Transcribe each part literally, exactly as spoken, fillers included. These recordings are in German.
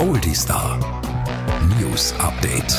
Oldie Star News Update.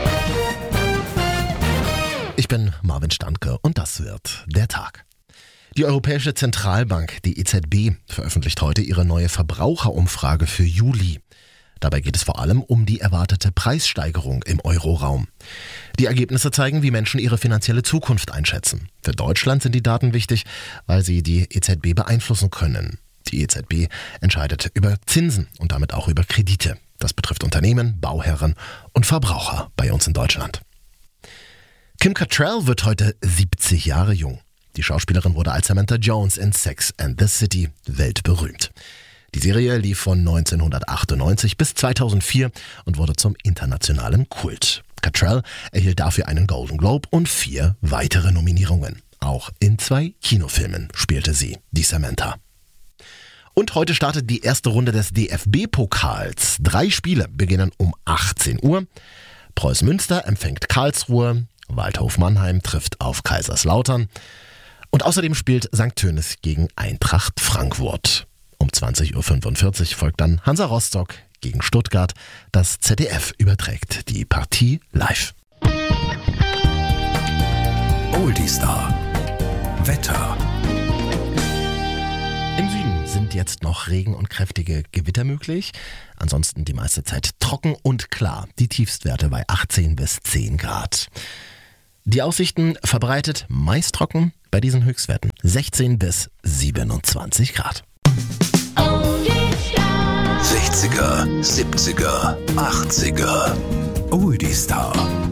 Ich bin Marvin Standke und das wird der Tag. Die Europäische Zentralbank, die E Z B, veröffentlicht heute ihre neue Verbraucherumfrage für Juli. Dabei geht es vor allem um die erwartete Preissteigerung im Euroraum. Die Ergebnisse zeigen, wie Menschen ihre finanzielle Zukunft einschätzen. Für Deutschland sind die Daten wichtig, weil sie die E Z B beeinflussen können. Die E Z B entscheidet über Zinsen und damit auch über Kredite. Das betrifft Unternehmen, Bauherren und Verbraucher bei uns in Deutschland. Kim Cattrall wird heute siebzig Jahre jung. Die Schauspielerin wurde als Samantha Jones in Sex and the City weltberühmt. Die Serie lief von neunzehnhundertachtundneunzig bis zweitausendvier und wurde zum internationalen Kult. Cattrall erhielt dafür einen Golden Globe und vier weitere Nominierungen. Auch in zwei Kinofilmen spielte sie die Samantha. Und heute startet die erste Runde des D F B-Pokals. Drei Spiele beginnen um achtzehn Uhr. Preußen Münster empfängt Karlsruhe. Waldhof Mannheim trifft auf Kaiserslautern. Und außerdem spielt Sankt Tönis gegen Eintracht Frankfurt. Um zwanzig Uhr fünfundvierzig folgt dann Hansa Rostock gegen Stuttgart. Das Z D F überträgt die Partie live. Oldie Star Wetter. Im Süden sind jetzt noch Regen und kräftige Gewitter möglich. Ansonsten die meiste Zeit trocken und klar. Die Tiefstwerte bei achtzehn bis zehn Grad. Die Aussichten verbreitet meist trocken, bei diesen Höchstwerten sechzehn bis siebenundzwanzig Grad. sechziger, siebziger, achtziger. Oldie Star.